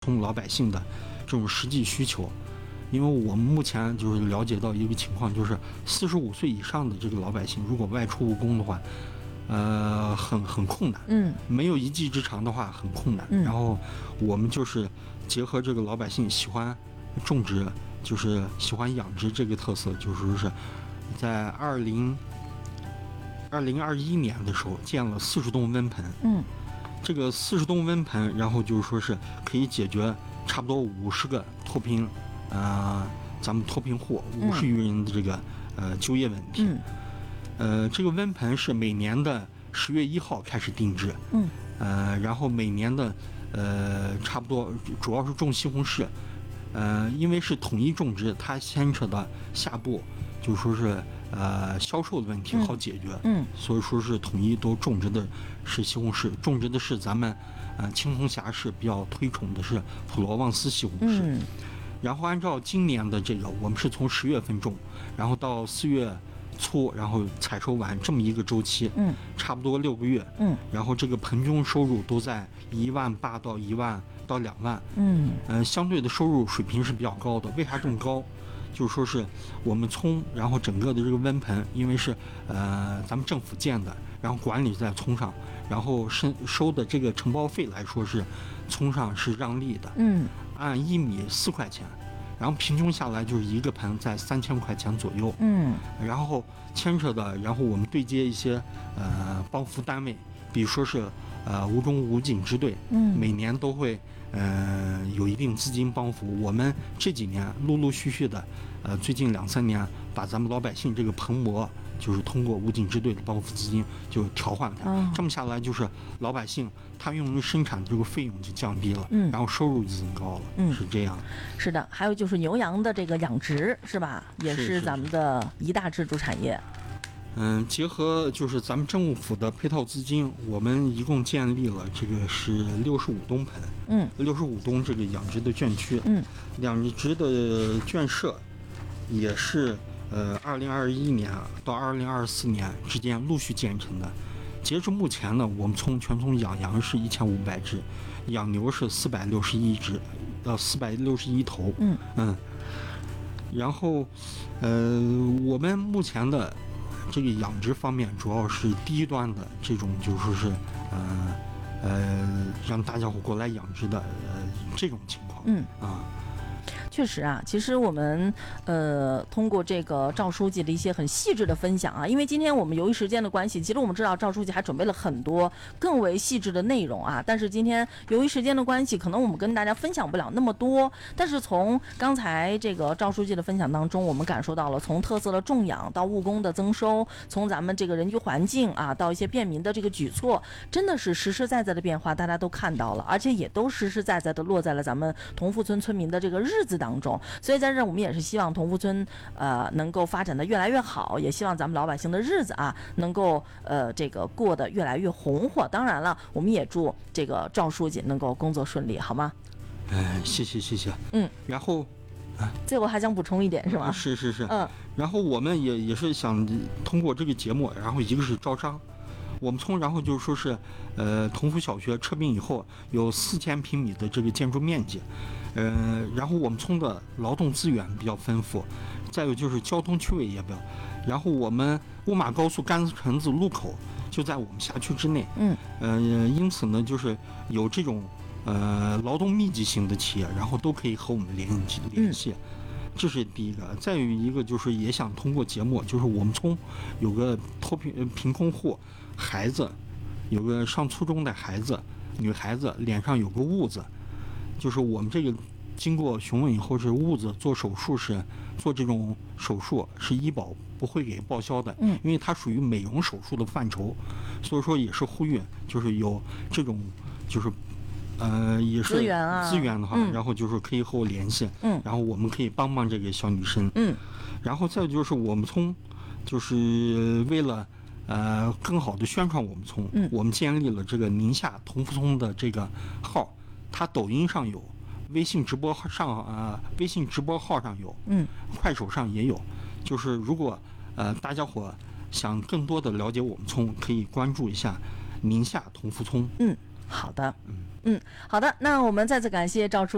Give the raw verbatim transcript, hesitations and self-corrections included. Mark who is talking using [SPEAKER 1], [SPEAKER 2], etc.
[SPEAKER 1] 通老百姓的这种实际需求。因为我们目前就是了解到一个情况，就是四十五岁以上的这个老百姓，如果外出务工的话，呃，很很困难，
[SPEAKER 2] 嗯，
[SPEAKER 1] 没有一技之长的话很困难。
[SPEAKER 2] 嗯、
[SPEAKER 1] 然后我们就是结合这个老百姓喜欢种植，就是喜欢养殖这个特色，就是说是在二零二零二一年的时候建了四十栋温盆，
[SPEAKER 2] 嗯，
[SPEAKER 1] 这个四十栋温盆，然后就是说是可以解决差不多五十个脱贫。呃，咱们脱贫户五十余人的这个、嗯、呃就业问题，
[SPEAKER 2] 嗯，
[SPEAKER 1] 呃，这个温盆是每年的十月一号开始定制，
[SPEAKER 2] 嗯，
[SPEAKER 1] 呃，然后每年的呃差不多主要是种西红柿，呃，因为是统一种植，它牵扯到下部就是说是呃销售的问题好解决，
[SPEAKER 2] 嗯，
[SPEAKER 1] 所以说是统一都种植的是西红柿，种植的是咱们呃青铜峡市比较推崇的是普罗旺斯西红柿。
[SPEAKER 2] 嗯，
[SPEAKER 1] 然后按照今年的这个，我们是从十月份种，然后到四月初，然后采收完这么一个周期，
[SPEAKER 2] 嗯，
[SPEAKER 1] 差不多六个月，
[SPEAKER 2] 嗯，
[SPEAKER 1] 然后这个盆均收入都在一万八到一万到两万，
[SPEAKER 2] 嗯，
[SPEAKER 1] 呃，相对的收入水平是比较高的。为啥这么高？就是说是我们葱，然后整个的这个温盆，因为是呃咱们政府建的，然后管理在葱上，然后收收的这个承包费来说是葱上是让利的，
[SPEAKER 2] 嗯，
[SPEAKER 1] 按一米四块钱，然后平均下来就是一个盆在三千块钱左右，
[SPEAKER 2] 嗯，
[SPEAKER 1] 然后牵扯的，然后我们对接一些呃帮扶单位，比如说是呃吴中武警支队，
[SPEAKER 2] 嗯，
[SPEAKER 1] 每年都会呃有一定资金帮扶。我们这几年陆陆续续的，呃最近两三年把咱们老百姓这个盆膜，就是通过武警支队的帮扶资金就调换开，
[SPEAKER 2] 哦、
[SPEAKER 1] 这么下来就是老百姓他用于生产这个费用就降低了，
[SPEAKER 2] 嗯，
[SPEAKER 1] 然后收入就增高了，
[SPEAKER 2] 嗯，
[SPEAKER 1] 是这样。
[SPEAKER 2] 是的，还有就是牛羊的这个养殖是吧，也是咱们的一大支柱产业。
[SPEAKER 1] 嗯，结合就是咱们政府的配套资金，我们一共建立了这个是六十五栋盆，
[SPEAKER 2] 嗯，
[SPEAKER 1] 六十五栋这个养殖的圈区，
[SPEAKER 2] 嗯，
[SPEAKER 1] 养殖的圈舍也是呃二零二一年到二零二四年之间陆续建成的。截至目前呢，我们从全从养羊是一千五百只，养牛是四百六十一只，呃四百六十一头，
[SPEAKER 2] 嗯
[SPEAKER 1] 嗯，然后呃我们目前的这个养殖方面主要是低端的这种，就说是呃呃让大家伙过来养殖的呃这种情况，
[SPEAKER 2] 嗯
[SPEAKER 1] 啊。
[SPEAKER 2] 确实啊，其实我们呃通过这个赵书记的一些很细致的分享啊，因为今天我们由于时间的关系，其实我们知道赵书记还准备了很多更为细致的内容啊，但是今天由于时间的关系，可能我们跟大家分享不了那么多。但是从刚才这个赵书记的分享当中，我们感受到了从特色的种养到务工的增收，从咱们这个人居环境啊到一些便民的这个举措，真的是实实在在的变化，大家都看到了，而且也都实实在在的落在了咱们同福村村民的这个日子当中。所以在这我们也是希望同福村呃能够发展的越来越好，也希望咱们老百姓的日子啊能够呃这个过得越来越红火。当然了，我们也祝这个赵书记能够工作顺利，好吗？
[SPEAKER 1] 哎，谢谢谢谢。
[SPEAKER 2] 嗯，
[SPEAKER 1] 然后啊，
[SPEAKER 2] 最后还想补充一点是吗？
[SPEAKER 1] 是是是，
[SPEAKER 2] 嗯，
[SPEAKER 1] 然后我们也也是想通过这个节目，然后一个是招商。我们从然后就是说是，呃，同福小学撤并以后有四千平米的这个建筑面积，呃，然后我们村的劳动资源比较丰富，再有就是交通区位也比较，然后我们乌马高速甘城子路口就在我们辖区之内，
[SPEAKER 2] 嗯，
[SPEAKER 1] 呃，因此呢，就是有这种呃劳动密集型的企业，然后都可以和我们联系联系。嗯，这是第一个。再有一个就是也想通过节目，就是我们村有个脱贫贫困户孩子，有个上初中的孩子，女孩子脸上有个痦子，就是我们这个经过询问以后是痦子做手术是做这种手术是医保不会给报销的，
[SPEAKER 2] 嗯，
[SPEAKER 1] 因为它属于美容手术的范畴，所以说也是呼吁就是有这种就是呃，也是
[SPEAKER 2] 资源啊，
[SPEAKER 1] 资源的话，
[SPEAKER 2] 嗯，
[SPEAKER 1] 然后就是可以和我联系，
[SPEAKER 2] 嗯，
[SPEAKER 1] 然后我们可以帮帮这个小女生，
[SPEAKER 2] 嗯，
[SPEAKER 1] 然后再就是我们村，就是为了呃更好的宣传我们村，
[SPEAKER 2] 嗯，
[SPEAKER 1] 我们建立了这个宁夏同福村的这个号，它抖音上有，微信直播上呃微信直播号上有，
[SPEAKER 2] 嗯，
[SPEAKER 1] 快手上也有，就是如果呃大家伙想更多的了解我们村，可以关注一下宁夏同福村，
[SPEAKER 2] 嗯，好的，嗯嗯，好的，那我们再次感谢赵书